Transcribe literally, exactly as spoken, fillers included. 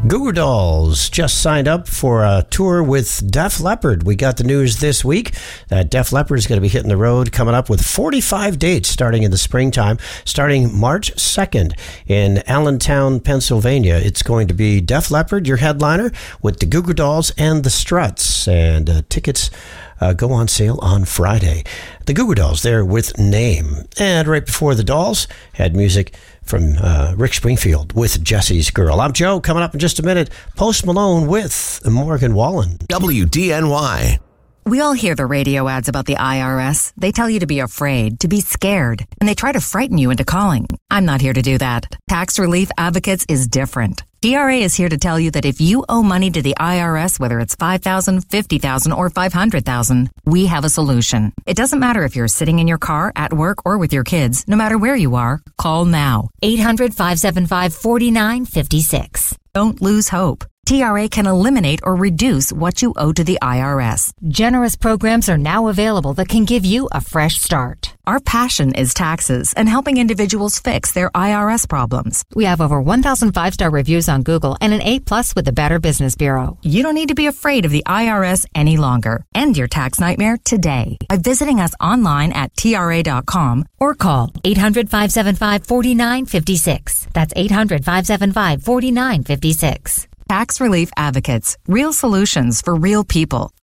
Goo Goo Dolls just signed up for a tour with Def Leppard. We got the news this week that Def Leppard is going to be hitting the road, coming up with forty-five dates starting in the springtime, starting March second in Allentown, Pennsylvania. It's going to be Def Leppard, your headliner, with the Goo Goo Dolls and the Struts. And uh, tickets uh, go on sale on Friday. The Goo Goo Dolls there with Name. And right before the Dolls had music from uh, Rick Springfield with Jesse's Girl. I'm Joe. Coming up in just a minute, Post Malone with Morgan Wallen. W D N Y. We all hear the radio ads about the I R S. They tell you to be afraid, to be scared, and they try to frighten you into calling. I'm not here to do that. Tax Relief Advocates is different. T R A is here to tell you that if you owe money to the I R S, whether it's five thousand dollars, fifty thousand dollars, or five hundred thousand dollars, we have a solution. It doesn't matter if you're sitting in your car, at work, or with your kids. No matter where you are, call now. eight hundred, five seven five, four nine five six. Don't lose hope. T R A can eliminate or reduce what you owe to the I R S. Generous programs are now available that can give you a fresh start. Our passion is taxes and helping individuals fix their I R S problems. We have over one thousand five-star reviews on Google and an A plus with the Better Business Bureau. You don't need to be afraid of the I R S any longer. End your tax nightmare today by visiting us online at T R A dot com or call eight hundred, five seven five, four nine five six. That's eight hundred, five seven five, four nine five six. Tax Relief Advocates. Real solutions for real people.